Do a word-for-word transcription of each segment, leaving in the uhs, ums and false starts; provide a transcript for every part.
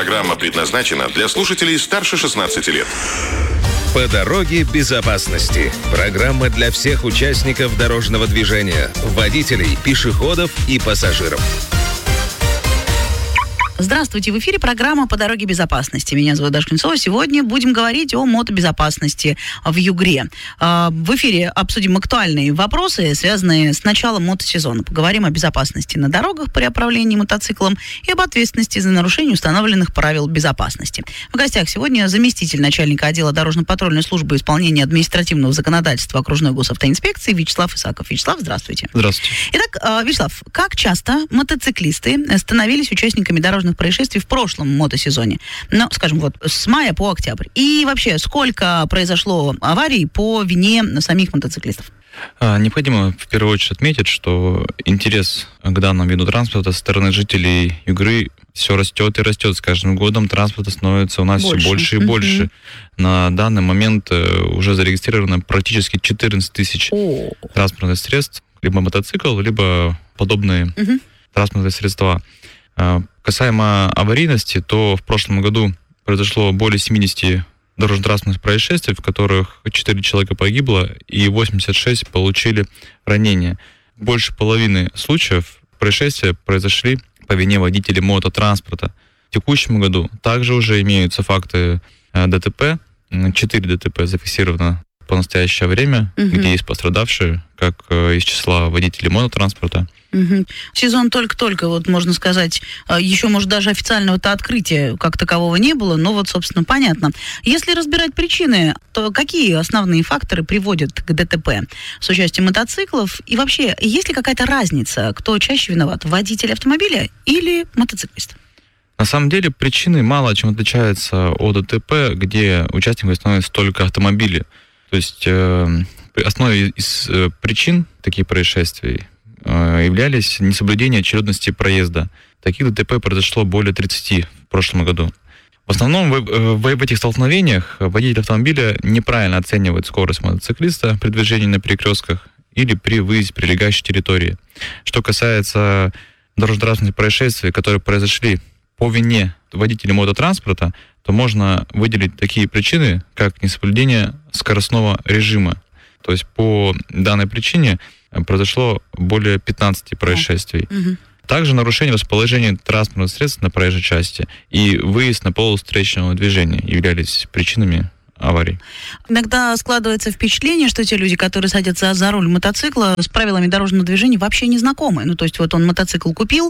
Программа предназначена для слушателей старше шестнадцати лет. По дороге безопасности. Программа для всех участников дорожного движения, водителей, пешеходов и пассажиров. Здравствуйте, в эфире программа «По дороге безопасности». Меня зовут Даша Клинцова. Сегодня будем говорить о мотобезопасности в Югре. В эфире обсудим актуальные вопросы, связанные с началом мотосезона. Поговорим о безопасности на дорогах при управлении мотоциклом и об ответственности за нарушение установленных правил безопасности. В гостях сегодня заместитель начальника отдела дорожно-патрульной службы исполнения административного законодательства окружной госавтоинспекции Вячеслав Исаков. Вячеслав, здравствуйте. Здравствуйте. Итак, Вячеслав, как часто мотоциклисты становились участниками дорожных происшествий в прошлом мотосезоне? Ну, скажем, вот с мая по октябрь. И вообще, сколько произошло аварий по вине самих мотоциклистов? Необходимо в первую очередь отметить, что интерес к данному виду транспорта со стороны жителей Югры все растет и растет. С каждым годом транспорта становится у нас больше. все больше и mm-hmm. больше. На данный момент уже зарегистрировано практически четырнадцать тысяч oh. транспортных средств, либо мотоцикл, либо подобные mm-hmm. транспортные средства. Касаемо аварийности, то в прошлом году произошло более семьдесят дорожно-транспортных происшествий, в которых четыре человека погибло и восемьдесят шесть получили ранения. Больше половины случаев происшествия произошли по вине водителей мототранспорта. В текущем году также уже имеются факты ДТП. четыре ДТП зафиксировано по настоящее время, угу. где есть пострадавшие, как из числа водителей мототранспорта. Угу. Сезон только-только, вот можно сказать, еще, может, даже официального-то открытия как такового не было, но вот, собственно, понятно. Если разбирать причины, то какие основные факторы приводят к ДТП с участием мотоциклов? И вообще, есть ли какая-то разница, кто чаще виноват, водитель автомобиля или мотоциклист? На самом деле причины мало чем отличаются от ДТП, где участниками становятся только автомобили. То есть э, основой из э, причин таких происшествий э, являлись несоблюдение очередности проезда. Таких ДТП произошло более тридцати в прошлом году. В основном в, в, в этих столкновениях водитель автомобиля неправильно оценивает скорость мотоциклиста при движении на перекрестках или при выезде с прилегающей территории. Что касается дорожно-транспортных происшествий, которые произошли по вине водителей мототранспорта, то можно выделить такие причины, как несоблюдение скоростного режима. То есть по данной причине произошло более пятнадцати происшествий. Угу. Также нарушение расположения транспортных средств на проезжей части и выезд на полосу встречного движения являлись причинами аварий. Иногда складывается впечатление, что те люди, которые садятся за руль мотоцикла, с правилами дорожного движения вообще не знакомы. Ну, то есть вот он мотоцикл купил,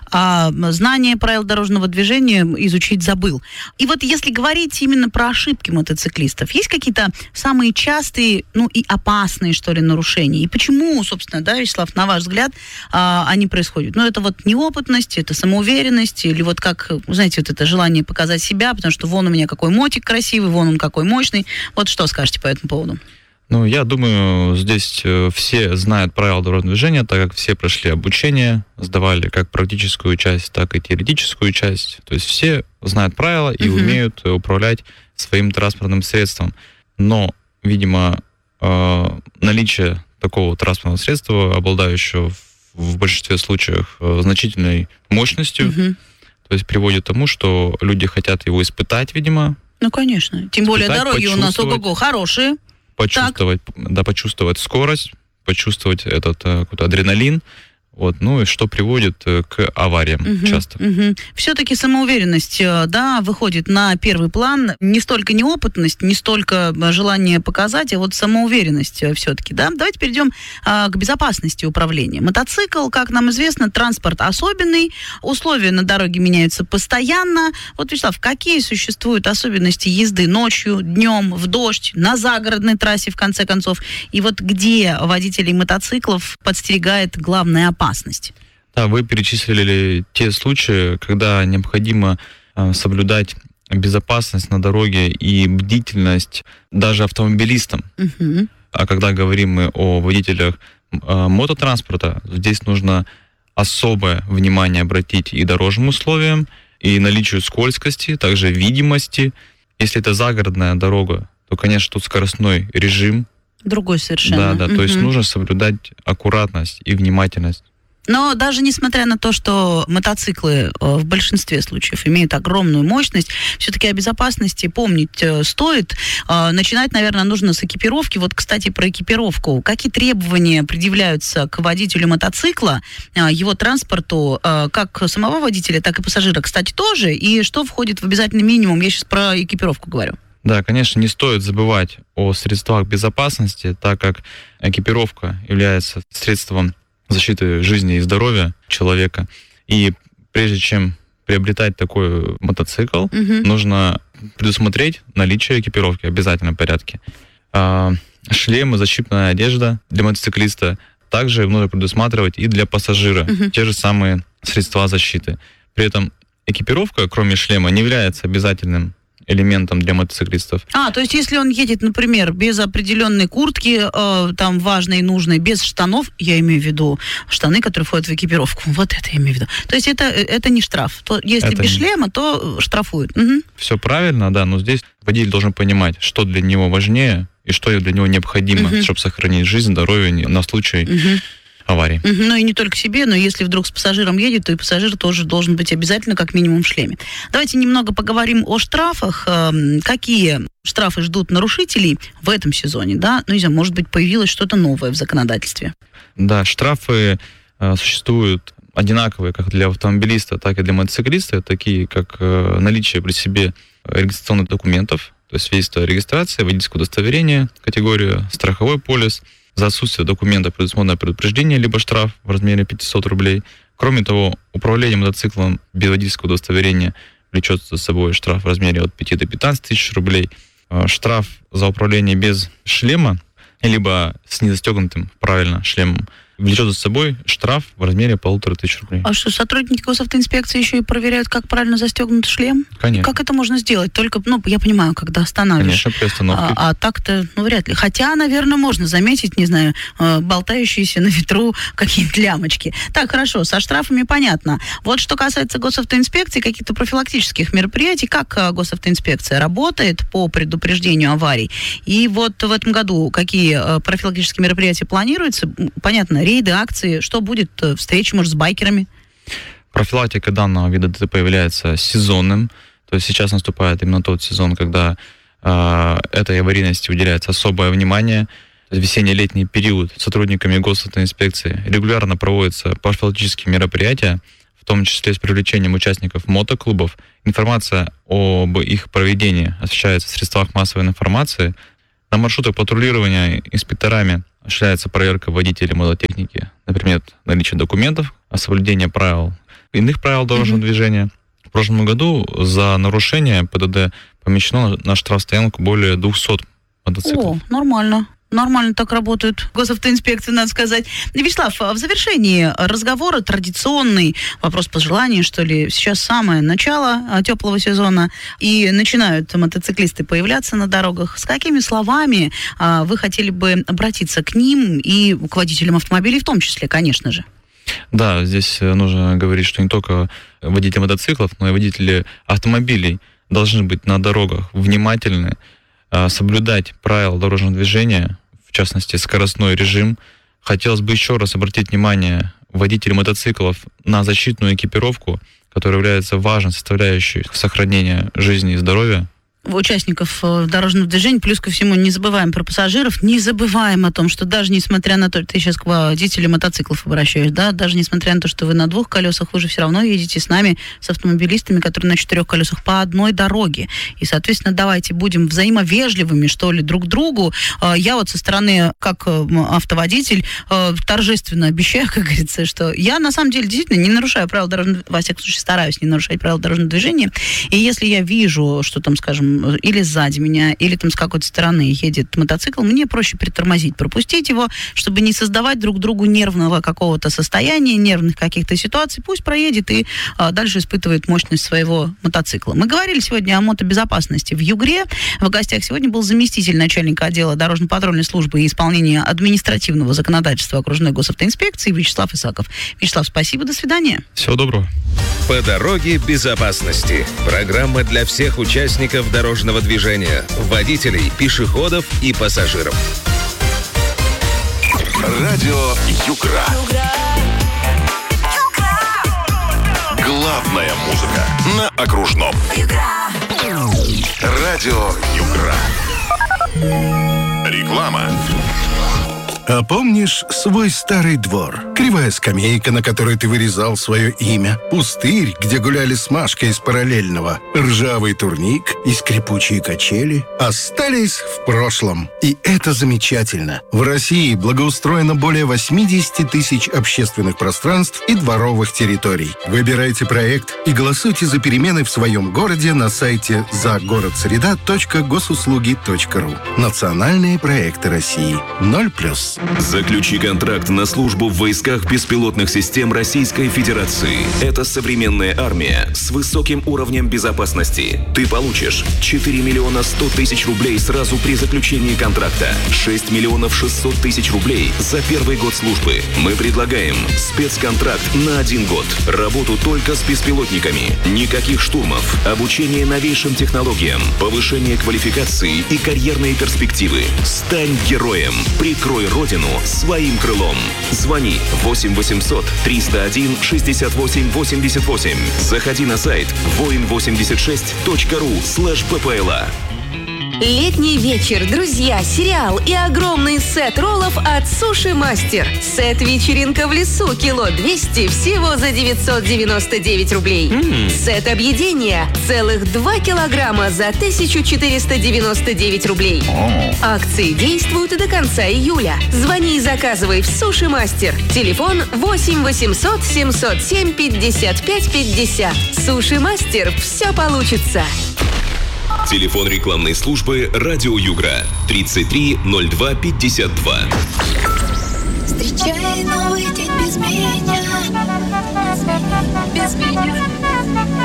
а знание правил дорожного движения изучить забыл. И вот если говорить именно про ошибки мотоциклистов, есть какие-то самые частые, ну и опасные, что ли, нарушения? И почему, собственно, да, Вячеслав, на ваш взгляд, они происходят? Ну, это вот неопытность, это самоуверенность, или вот как, знаете, вот это желание показать себя, потому что вон у меня какой мотик красивый, вон он какой мощный. Вот что скажете по этому поводу? Ну, я думаю, здесь все знают правила дорожного движения, так как все прошли обучение, сдавали как практическую часть, так и теоретическую часть. То есть все знают правила и uh-huh. умеют управлять своим транспортным средством. Но, видимо, наличие такого транспортного средства, обладающего в большинстве случаев значительной мощностью, uh-huh. то есть приводит к тому, что люди хотят его испытать, видимо. Ну, конечно. Тем более дороги у нас ого-го хорошие. Почувствовать, так. да, почувствовать скорость, почувствовать этот какой-то адреналин. Вот, ну и что приводит к авариям угу, часто. Угу. Все-таки самоуверенность, да, выходит на первый план. Не столько неопытность, не столько желание показать, а вот самоуверенность все-таки, да. Давайте перейдем а, к безопасности управления. Мотоцикл, как нам известно, транспорт особенный, условия на дороге меняются постоянно. Вот, Вячеслав, какие существуют особенности езды ночью, днем, в дождь, на загородной трассе, в конце концов? И вот где водителей мотоциклов подстерегает главная опасность? Да, вы перечислили те случаи, когда необходимо э, соблюдать безопасность на дороге и бдительность даже автомобилистам. Uh-huh. А когда говорим мы о водителях э, мототранспорта, здесь нужно особое внимание обратить и дорожным условиям, и наличию скользкости, также видимости. Если это загородная дорога, то, конечно, тут скоростной режим. Другой совершенно. Да, да, uh-huh. то есть нужно соблюдать аккуратность и внимательность. Но даже несмотря на то, что мотоциклы э, в большинстве случаев имеют огромную мощность, все-таки о безопасности помнить э, стоит. Э, начинать, наверное, нужно с экипировки. Вот, кстати, про экипировку. Какие требования предъявляются к водителю мотоцикла, э, его транспорту, э, как самого водителя, так и пассажира, кстати, тоже? И что входит в обязательный минимум? Я сейчас про экипировку говорю. Да, конечно, не стоит забывать о средствах безопасности, так как экипировка является средством защиты жизни и здоровья человека. И прежде чем приобретать такой мотоцикл, угу. нужно предусмотреть наличие экипировки в обязательном порядке. А, шлемы, защитная одежда для мотоциклиста также нужно предусматривать и для пассажира. Угу. Те же самые средства защиты. При этом экипировка, кроме шлема, не является обязательным элементом для мотоциклистов. А, то есть если он едет, например, без определенной куртки, э, там, важной и нужной, без штанов, я имею в виду штаны, которые входят в экипировку, вот это я имею в виду. То есть это, это не штраф. То, если это без не... шлема, то штрафуют. Угу. Все правильно, да, но здесь водитель должен понимать, что для него важнее и что для него необходимо, угу. чтобы сохранить жизнь, здоровье на случай... Угу. аварии. Угу, ну и не только себе, но если вдруг с пассажиром едет, то и пассажир тоже должен быть обязательно как минимум в шлеме. Давайте немного поговорим о штрафах. Какие штрафы ждут нарушителей в этом сезоне, да? Ну, не знаю, может быть, появилось что-то новое в законодательстве. Да, штрафы э, существуют одинаковые как для автомобилиста, так и для мотоциклиста, такие как э, наличие при себе регистрационных документов, то есть свидетельство о регистрации, водительское удостоверение, категория страховой полис. За отсутствие документа предусмотрено предупреждение либо штраф в размере пятьсот рублей. Кроме того, управление мотоциклом без водительского удостоверения влечет за собой штраф в размере от пяти до пятнадцати тысяч рублей. Штраф за управление без шлема, либо с незастегнутым правильно шлемом, влечет за собой штраф в размере полутора тысяч рублей. А что, сотрудники госавтоинспекции еще и проверяют, как правильно застегнут шлем? Конечно. Как это можно сделать? Только, ну, я понимаю, когда останавливаешь. Конечно, при остановке. А, а так-то, ну, вряд ли. Хотя, наверное, можно заметить, не знаю, болтающиеся на ветру какие-то лямочки. Так, хорошо, со штрафами понятно. Вот что касается госавтоинспекции, каких-то профилактических мероприятий, как госавтоинспекция работает по предупреждению аварий? И вот в этом году какие профилактические мероприятия планируются? Понятно, рейды, акции, что будет, встречи, может, с байкерами? Профилактика данного вида ДТП является сезонным, то есть сейчас наступает именно тот сезон, когда э, этой аварийности уделяется особое внимание. В весенне-летний период сотрудниками госавтоинспекции регулярно проводятся профилактические мероприятия, в том числе с привлечением участников мотоклубов. Информация об их проведении освещается в средствах массовой информации. На маршрутах патрулирования инспекторами осуществляется проверка водителей мототехники, например, наличие документов, соблюдение правил, иных правил дорожного mm-hmm. движения. В прошлом году за нарушение ПДД помещено на штрафстоянку более двухсот мотоциклов. О, нормально. Нормально так работают госавтоинспекции, надо сказать. Вячеслав, в завершении разговора традиционный вопрос пожеланий, что ли. Сейчас самое начало теплого сезона, и начинают мотоциклисты появляться на дорогах. С какими словами а, вы хотели бы обратиться к ним и к водителям автомобилей в том числе, конечно же? Да, здесь нужно говорить, что не только водители мотоциклов, но и водители автомобилей должны быть на дорогах внимательны, соблюдать правила дорожного движения, в частности, скоростной режим. Хотелось бы еще раз обратить внимание водителей мотоциклов на защитную экипировку, которая является важной составляющей сохранения жизни и здоровья участников дорожного движения. Плюс ко всему не забываем про пассажиров, не забываем о том, что даже несмотря на то, ты сейчас к водителям мотоциклов обращаешь, да, даже несмотря на то, что вы на двух колесах, вы же все равно едете с нами, с автомобилистами, которые на четырех колесах по одной дороге. И, соответственно, давайте будем взаимовежливыми, что ли, друг другу. Я вот со стороны, как автоводитель, торжественно обещаю, как говорится, что я на самом деле действительно не нарушаю правила дорожного движения, во всяком случае стараюсь не нарушать правила дорожного движения. И если я вижу, что там, скажем, или сзади меня, или там с какой-то стороны едет мотоцикл, мне проще притормозить, пропустить его, чтобы не создавать друг другу нервного какого-то состояния, нервных каких-то ситуаций. Пусть проедет и а, дальше испытывает мощность своего мотоцикла. Мы говорили сегодня о мотобезопасности в Югре. В гостях сегодня был заместитель начальника отдела дорожно-патрульной службы и исполнения административного законодательства окружной госавтоинспекции Вячеслав Исаков. Вячеслав, спасибо, до свидания. Всего доброго. По дороге безопасности. Программа для всех участников дорожного движения, водителей, пешеходов и пассажиров. Радио Югра. Главная музыка на окружном. Радио Югра. Реклама. А помнишь свой старый двор? Кривая скамейка, на которой ты вырезал свое имя. Пустырь, где гуляли с Машкой из параллельного. Ржавый турник и скрипучие качели остались в прошлом. И это замечательно. В России благоустроено более восемьдесят тысяч общественных пространств и дворовых территорий. Выбирайте проект и голосуйте за перемены в своем городе на сайте загородсреда точка госуслуги точка ру. Национальные проекты России. Ноль плюс. Заключи контракт на службу в войсках беспилотных систем Российской Федерации. Это современная армия с высоким уровнем безопасности. Ты получишь четыре миллиона сто тысяч рублей сразу при заключении контракта, шесть миллионов шестьсот тысяч рублей за первый год службы. Мы предлагаем спецконтракт на один год. Работу только с беспилотниками. Никаких штурмов. Обучение новейшим технологиям. Повышение квалификации и карьерные перспективы. Стань героем. Прикрой Родину своим крылом. Звони восемь восемьсот триста один шестьдесят восемь восемьдесят восемь. Заходи на сайт воин восемьдесят шесть точка ру слэш ппла. Летний вечер, друзья, сериал и огромный сет роллов от Суши Мастер. Сет «Вечеринка в лесу» кило двести всего за девятьсот девяносто девять рублей. Mm. Сет объедения целых два килограмма за тысячу четыреста девяносто девять рублей. Oh. Акции действуют до конца июля. Звони и заказывай в Суши Мастер. Телефон восемь восемьсот семьсот семь пятьдесят пять пятьдесят. Суши Мастер. Все получится. Телефон рекламной службы «Радио Югра» тридцать три ноль два пятьдесят два. Встречай новый день без меня, без меня, без меня.